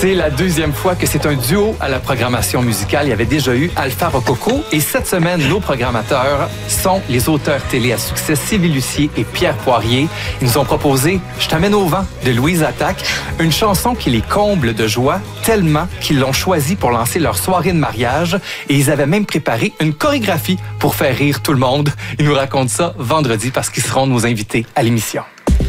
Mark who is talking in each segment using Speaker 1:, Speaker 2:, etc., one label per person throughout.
Speaker 1: C'est la deuxième fois que c'est un duo à la programmation musicale. Il y avait déjà eu Alpha Rococo. Et cette semaine, nos programmateurs sont les auteurs télé à succès Sylvie Lucier et Pierre Poirier. Ils nous ont proposé « Je t'amène au vent » de Louise Attaque, une chanson qui les comble de joie tellement qu'ils l'ont choisie pour lancer leur soirée de mariage. Et ils avaient même préparé une chorégraphie pour faire rire tout le monde. Ils nous racontent ça vendredi parce qu'ils seront nos invités à l'émission.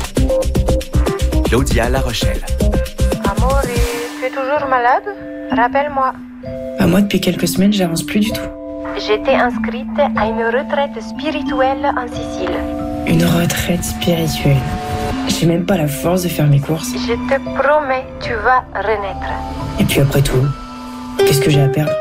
Speaker 2: Claudia La Rochelle.
Speaker 3: Amaury, tu es toujours malade? Rappelle-moi.
Speaker 4: Moi, depuis quelques semaines, j'avance plus du tout.
Speaker 3: J'étais inscrite à une retraite spirituelle en Sicile.
Speaker 4: Une retraite spirituelle. J'ai même pas la force de faire mes courses.
Speaker 3: Je te promets, tu vas renaître.
Speaker 4: Et puis après tout, qu'est-ce que j'ai à perdre?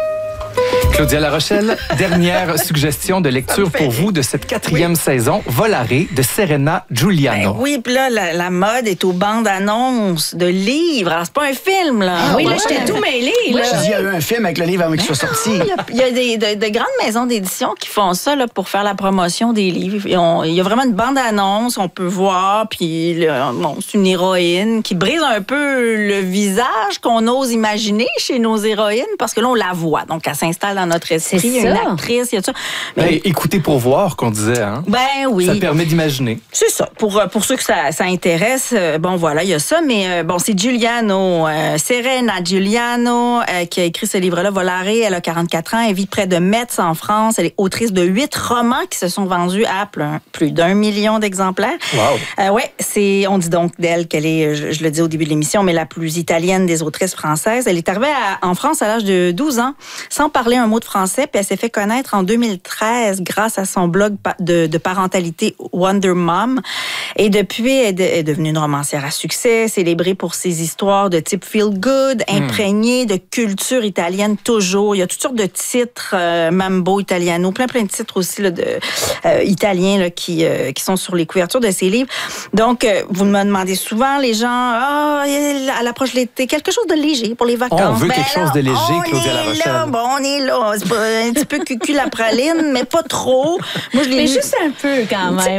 Speaker 1: Claudia La Rochelle, dernière suggestion de lecture pour vous de cette 4e saison, Volare de Serena Giuliano.
Speaker 5: Ben oui, puis là, la mode est aux bandes-annonces de livres. Alors, c'est pas un film, là.
Speaker 6: Ah oui, là, j'étais tout mêlée.
Speaker 7: Moi, je dis, il y a eu un film avec le livre avant qu'il soit sorti.
Speaker 5: Il y a de grandes maisons d'édition qui font ça là, pour faire la promotion des livres. Il y a vraiment une bande-annonce, on peut voir, puis c'est une héroïne qui brise un peu le visage qu'on ose imaginer chez nos héroïnes, parce que là, on la voit. Donc, elle s'installe dans notre esprit. Il y a une actrice, il y a tout ça.
Speaker 1: Mais écoutez pour voir, qu'on disait, hein?
Speaker 5: Ben oui.
Speaker 1: Ça permet d'imaginer.
Speaker 5: C'est ça. Pour ceux que ça intéresse, bon, voilà, il y a ça. Mais bon, c'est Giuliano, Serena Giuliano, qui a écrit ce livre-là, Volare. Elle a 44 ans. Elle vit près de Metz, en France. Elle est autrice de 8 romans qui se sont vendus à plus d'1 million d'exemplaires.
Speaker 1: Wow.
Speaker 5: Ouais, on dit donc d'elle qu'elle est, je le dis au début de l'émission, mais la plus italienne des autrices françaises. Elle est arrivée en France à l'âge de 12 ans, sans parler un mot de français, puis elle s'est fait connaître en 2013 grâce à son blog de parentalité Wonder Mom. Et depuis, elle est devenue une romancière à succès, célébrée pour ses histoires de type feel good, imprégnée de culture italienne toujours. Il y a toutes sortes de titres, Mambo Italiano, plein de titres aussi là, italiens là, qui sont sur les couvertures de ses livres. Donc, vous me demandez souvent, les gens, à l'approche de l'été, quelque chose de léger pour les vacances.
Speaker 1: On veut quelque chose de léger, Claudia La Rochelle.
Speaker 5: On est là. C'est pas un petit peu cucu la praline, mais pas trop. Moi, je l'ai lu.
Speaker 6: Juste un peu, quand même.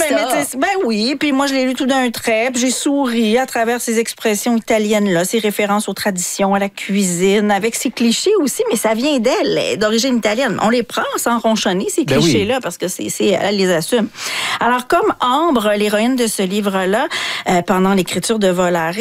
Speaker 5: Ben oui. Puis moi, je l'ai lu tout d'un trait. Puis j'ai souri à travers ces expressions italiennes-là, ces références aux traditions, à la cuisine, avec ces clichés aussi, mais ça vient d'elle, d'origine italienne. On les prend sans ronchonner, ces clichés-là, parce que elle les assume. Alors, comme Ambre, l'héroïne de ce livre-là, pendant l'écriture de Volare,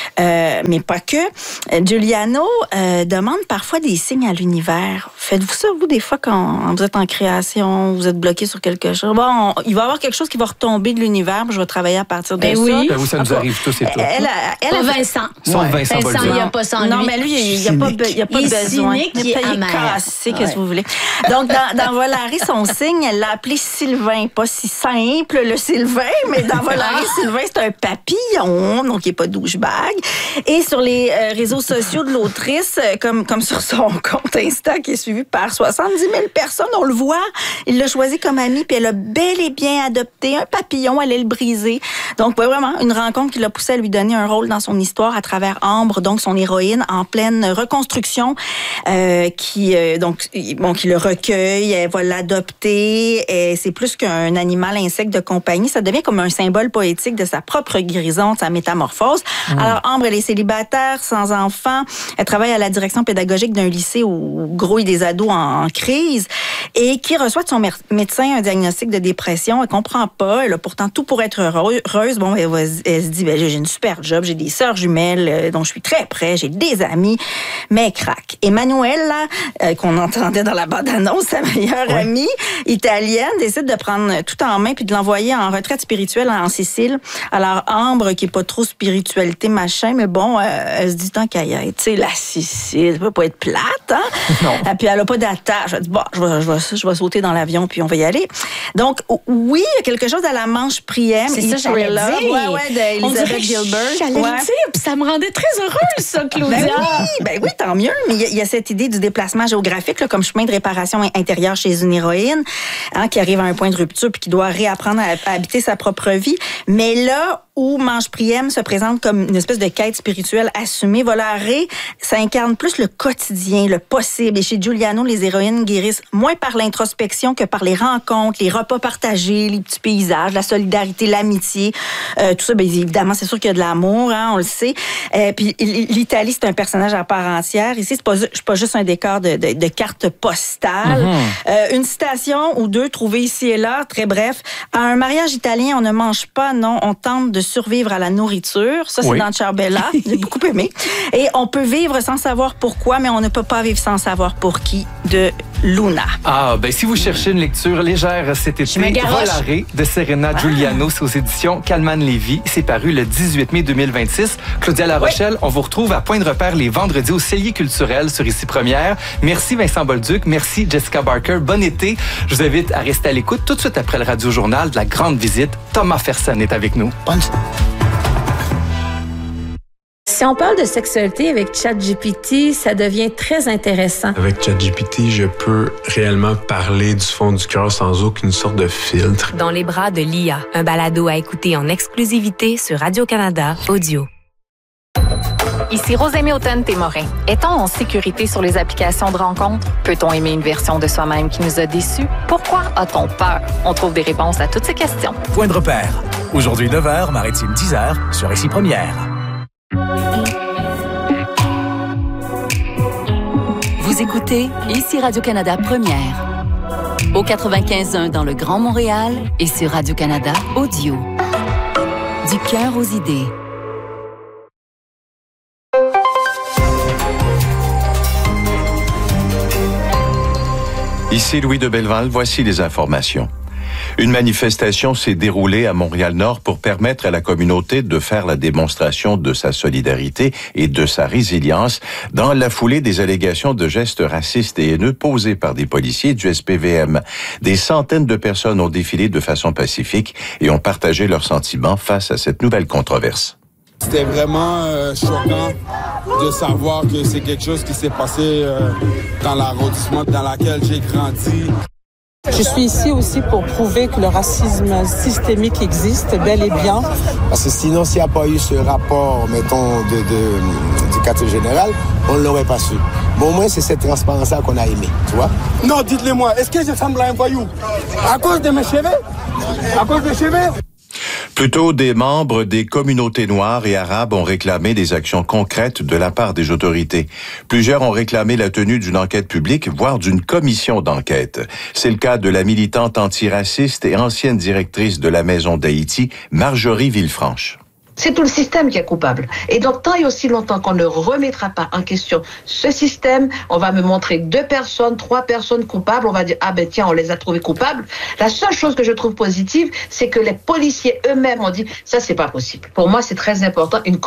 Speaker 5: mais pas que, Giuliano demande parfois des signes à l'univers. Faites-vous ça, vous, des fois, quand vous êtes en création, vous êtes bloqué sur quelque chose? Bon, il va y avoir quelque chose qui va retomber de l'univers, puis je vais travailler à partir de ça.
Speaker 1: Ben oui, ça nous arrive tous et toutes.
Speaker 6: Elle Vincent.
Speaker 1: Sauf Vincent Bolduc.
Speaker 6: Il n'y a pas sans lui.
Speaker 5: Non, mais lui, il n'y a pas besoin.
Speaker 6: Il est amer.
Speaker 5: Cassé, qu'est-ce que vous voulez. Donc, dans Volare, son signe, elle l'a appelé Sylvain. Pas si simple, le Sylvain, mais dans Volare, Sylvain, c'est un papillon, donc il n'est pas douchebag. Et sur les réseaux sociaux de l'autrice, comme sur son compte Insta, qui est suivi par 70 000 personnes, on le voit, il l'a choisi comme ami, puis elle a bel et bien adopté un papillon, elle allait le briser. Donc, vraiment, une rencontre qui l'a poussé à lui donner un rôle dans son histoire à travers Ambre, donc son héroïne en pleine reconstruction, qui le recueille, elle va l'adopter, et c'est plus qu'un animal insecte de compagnie, ça devient comme un symbole poétique de sa propre guérison, de sa métamorphose. Alors, Ambre, elle est célibataire, sans enfant, elle travaille à la direction pédagogique d'un lycée où gros, il y a des ados en crise, et qui reçoit de son médecin un diagnostic de dépression. Elle comprend pas, elle a pourtant tout pour être heureuse. Bon, elle se dit, j'ai une super job, j'ai des sœurs jumelles dont je suis très près, j'ai des amis, mais elle craque. Emmanuelle, qu'on entendait dans la bande-annonce, sa meilleure amie italienne, décide de prendre tout en main puis de l'envoyer en retraite spirituelle en Sicile. Alors, Ambre, qui est pas trop spiritualité, machin, mais bon, elle se dit, tant qu'à y être, tu sais, la Sicile, ça peut pas être plate, hein? Non. Puis elle a pas d'attache. Elle dit, bon, je vais sauter dans l'avion puis on va y aller. Donc, oui, il y a quelque chose à la Manche Priam.
Speaker 6: C'est ça, j'allais dire.
Speaker 5: Ouais, d'Elizabeth Gilbert.
Speaker 6: J'allais le dire, puis ça me rendait très heureuse, ça, Claudia.
Speaker 5: Ben oui, tant mieux. Mais il y a cette idée du déplacement géographique là, comme chemin de réparation intérieure chez une héroïne qui arrive à un point de rupture puis qui doit réapprendre à habiter sa propre vie. Mais là où Mange Priem se présente comme une espèce de quête spirituelle assumée, Volare, ça incarne plus le quotidien, le possible. Et chez Giuliano, les héroïnes guérissent moins par l'introspection que par les rencontres, les repas partagés, les petits paysages, la solidarité, l'amitié. Tout ça, bien évidemment, c'est sûr qu'il y a de l'amour, hein, on le sait. Puis l'Italie, c'est un personnage à part entière. Ici, c'est pas juste un décor de cartes postales. Une citation ou deux trouvées ici et là, très bref. À un mariage italien, on ne mange pas, non, on tente de survivre à la nourriture. Ça, c'est dans Ciambella. J'ai beaucoup aimé. Et on peut vivre sans savoir pourquoi, mais on ne peut pas vivre sans savoir pour qui, de Luna.
Speaker 1: Ah, ben si vous cherchez une lecture légère cet été, Volare de Serena Giuliano, c'est aux éditions Calman Lévy. C'est paru le 18 mai 2026. Claudia La Rochelle, on vous retrouve à Point de repère les vendredis au Cellier culturel sur Ici Première. Merci Vincent Bolduc, merci Jessica Barker. Bon été. Je vous invite à rester à l'écoute tout de suite après le Radio-Journal de la grande visite. Thomas Fersen est avec nous.
Speaker 2: Si on parle de sexualité avec ChatGPT, ça devient très intéressant.
Speaker 8: Avec ChatGPT, je peux réellement parler du fond du cœur sans aucune sorte de filtre.
Speaker 9: Dans les bras de l'IA, un balado à écouter en exclusivité sur Radio-Canada Audio.
Speaker 10: Ici Rosemée Automne-Témorin. Est-on en sécurité sur les applications de rencontres? Peut-on aimer une version de soi-même qui nous a déçus? Pourquoi a-t-on peur? On trouve des réponses à toutes ces questions.
Speaker 11: Point de repère. Aujourd'hui 9h, Maritime 10h, sur Ici Première.
Speaker 12: Vous écoutez Ici Radio-Canada Première. Au 95.1 dans le Grand Montréal et sur Radio-Canada Audio. Du cœur aux idées.
Speaker 13: Ici Louis de Belleval, voici les informations. Une manifestation s'est déroulée à Montréal-Nord pour permettre à la communauté de faire la démonstration de sa solidarité et de sa résilience dans la foulée des allégations de gestes racistes et haineux posés par des policiers du SPVM. Des centaines de personnes ont défilé de façon pacifique et ont partagé leurs sentiments face à cette nouvelle controverse.
Speaker 14: C'était vraiment choquant de savoir que c'est quelque chose qui s'est passé dans l'arrondissement dans lequel j'ai grandi.
Speaker 15: Je suis ici aussi pour prouver que le racisme systémique existe bel et bien.
Speaker 16: Parce que sinon, s'il n'y a pas eu ce rapport, mettons, du quartier général, on ne l'aurait pas su. Bon, au moins, c'est cette transparence-là qu'on a aimée, tu vois?
Speaker 14: Non, dites-le-moi, est-ce que je semble à un voyou? À cause de mes cheveux? À cause des cheveux?
Speaker 13: Plutôt, des membres des communautés noires et arabes ont réclamé des actions concrètes de la part des autorités. Plusieurs ont réclamé la tenue d'une enquête publique, voire d'une commission d'enquête. C'est le cas de la militante antiraciste et ancienne directrice de la Maison d'Haïti, Marjorie Villefranche.
Speaker 17: C'est tout le système qui est coupable. Et donc, tant et aussi longtemps qu'on ne remettra pas en question ce système, on va me montrer 2 personnes, 3 personnes coupables, on va dire, ah ben tiens, on les a trouvées coupables. La seule chose que je trouve positive, c'est que les policiers eux-mêmes ont dit, ça c'est pas possible. Pour moi, c'est très important, une